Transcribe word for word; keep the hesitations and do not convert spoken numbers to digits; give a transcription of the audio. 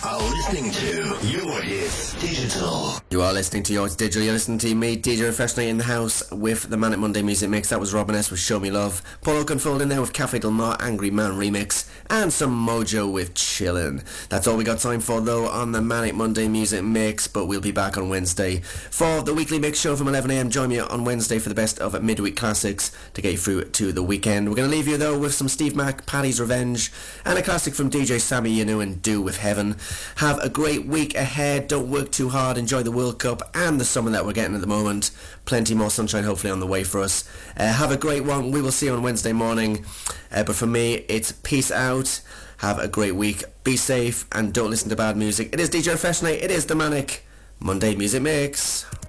are listening to Your Hits Digital. You are listening to Your Hits Digital. You're listening to me, D J Refreshnight, in the house with the Manic Monday Music Mix. That was Robin S. with Show Me Love. Paul Oakenfold in there with Cafe Del Mar, Angry Man Remix. And some Mojo with Chillin'. That's all we got time for, though, on the Manic Monday Music Mix. But we'll be back on Wednesday for the weekly mix show from eleven a m. Join me on Wednesday for the best of midweek classics to get you through to the weekend. We're going to leave you, though, with some Steve Mac, Paddy's Revenge, and a classic from D J Sammy Yanu and Do With Heaven. Have a great week ahead. Don't work too hard. Enjoy the World Cup and the summer that we're getting at the moment. Plenty more sunshine hopefully on the way for us. Uh, have a great one. We will see you on Wednesday morning. Uh, but for me, it's peace out. Have a great week. Be safe and don't listen to bad music. It is D J Refreshnight. It is the Manic Monday Music Mix.